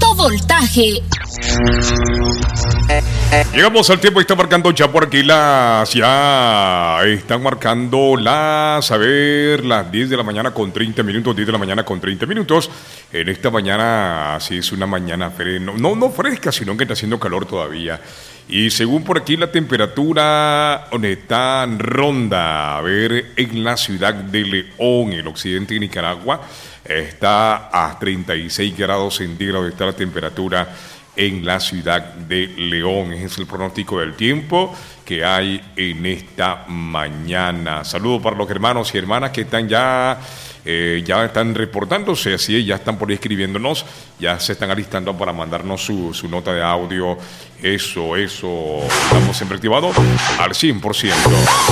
alto voltaje. Llegamos al tiempo y está marcando ya por aquí ya están marcando las 10 de la mañana con 30 minutos, 10 de la mañana con 30 minutos. En esta mañana, así es una mañana no fresca, sino que está haciendo calor todavía. Y según por aquí la temperatura está ronda, en la ciudad de León, el occidente de Nicaragua, está a 36 grados centígrados, está la temperatura en la ciudad de León. Ese es el pronóstico del tiempo que hay en esta mañana. Saludos para los hermanos y hermanas que están ya están reportándose, así es, ya están por ahí escribiéndonos, ya se están alistando para mandarnos su nota de audio. Eso, estamos siempre activados al 100%.